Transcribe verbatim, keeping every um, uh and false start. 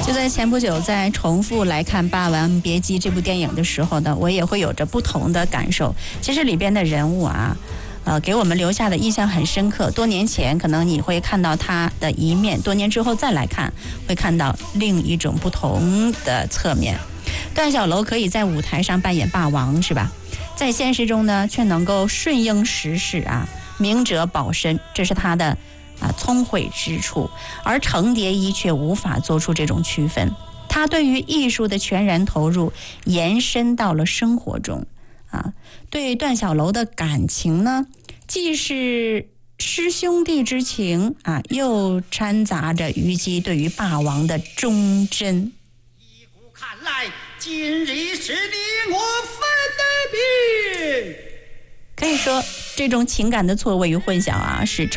就在前不久，在重复来看《霸王别姬》这部电影的时候呢，我也会有着不同的感受。其实里边的人物啊，呃，给我们留下的印象很深刻。多年前可能你会看到他的一面，多年之后再来看，会看到另一种不同的侧面。段小楼可以在舞台上扮演霸王，是吧？在现实中呢，却能够顺应时势啊，明哲保身，这是他的啊聪慧之处。而程蝶衣却无法做出这种区分，他对于艺术的全然投入，延伸到了生活中啊。对段小楼的感情呢，既是师兄弟之情啊，又掺杂着虞姬对于霸王的忠贞。 依古看来，今日是你我分的病。 可以说，这种情感的错位与混淆啊，是